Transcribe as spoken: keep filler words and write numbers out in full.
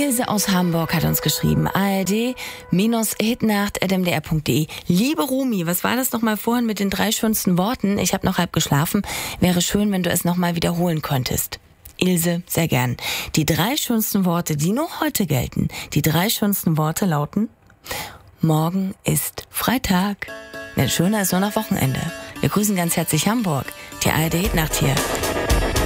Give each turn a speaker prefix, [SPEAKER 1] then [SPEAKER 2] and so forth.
[SPEAKER 1] Ilse aus Hamburg hat uns geschrieben, A R D Hitnacht at m d r punkt d e. Liebe Rumi, was war das nochmal vorhin mit den drei schönsten Worten? Ich habe noch halb geschlafen. Wäre schön, wenn du es nochmal wiederholen könntest. Ilse, sehr gern. Die drei schönsten Worte, die nur heute gelten. Die drei schönsten Worte lauten: Morgen ist Freitag. Denn schöner ist nur noch Wochenende. Wir grüßen ganz herzlich Hamburg. Die A R D Hitnacht hier.